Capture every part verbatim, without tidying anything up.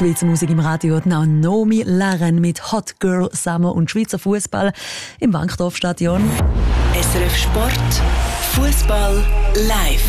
Schweizer Musik im Radio. Naomi Laren mit Hot Girl Summer und Schweizer Fußball im Wankdorfstadion. S R F Sport, Fußball live.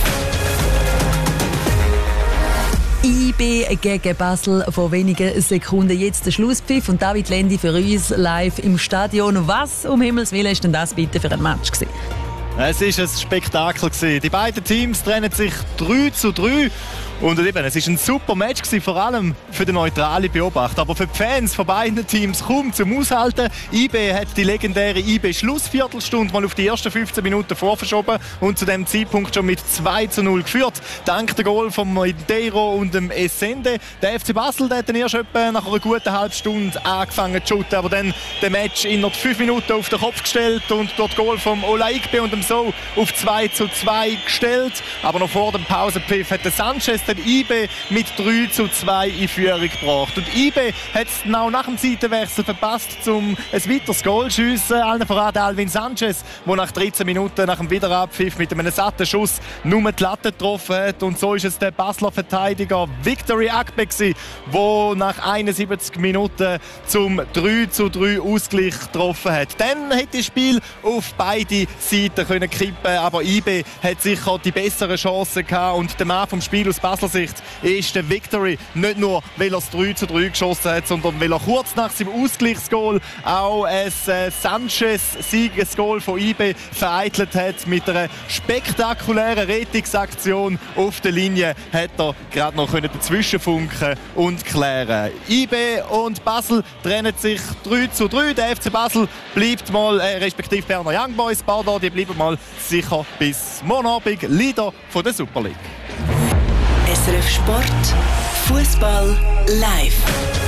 I B gegen Basel vor wenigen Sekunden. Jetzt der Schlusspfiff und David Lendi für uns live im Stadion. Was um Himmels Willen ist denn das bitte für ein Match gewesen? Es war ein Spektakel. Die beiden Teams trennen sich drei zu drei. Und eben, es war ein super Match, vor allem für den neutralen Beobachter. Aber für die Fans von beiden Teams kaum zum Aushalten. I B hat die legendäre I B-Schlussviertelstunde mal auf die ersten fünfzehn Minuten vorverschoben und zu dem Zeitpunkt schon mit zwei zu null geführt. Dank der Goal von Monteiro und dem Essende. Der F C Basel der hat dann erst etwa nach einer guten halben Stunde angefangen zu shooten, aber dann den Match in noch fünf Minuten auf den Kopf gestellt und dort Goal vom Olaikbe und dem So auf zwei zu zwei gestellt. Aber noch vor dem Pausenpfiff hat der Sanchez den I B mit drei zu zwei in Führung gebracht. Und I B hat es auch nach dem Seitenwechsel verpasst, um ein weiteres Goal zu schiessen. Allen voran Alvin Sanchez, der nach dreizehn Minuten nach dem Wiederabpfiff mit einem satten Schuss nur die Latte getroffen hat. Und so ist es der Basler Verteidiger Victory Akbe, der nach einundsiebzig Minuten zum drei zu drei Ausgleich getroffen hat. Dann hätte das Spiel auf beide Seiten können kippen, aber I B hat sicher die besseren Chancen gehabt. Und der Mann vom Spiel aus Basler Sicht ist der Victory nicht nur, weil er das drei zu drei geschossen hat, sondern weil er kurz nach seinem Ausgleichsgoal auch ein äh, Sanchez-Siegesgoal von I B vereitelt hat. Mit einer spektakulären Rettungsaktion auf der Linie hat er gerade noch dazwischenfunken und klären. I B und Basel trennen sich drei zu drei. Der F C Basel bleibt mal, äh, respektive Berner Young Boys, pardon, die bleiben mal sicher bis morgen Abend Leader von der Super League. S R F Sport, Fußball live.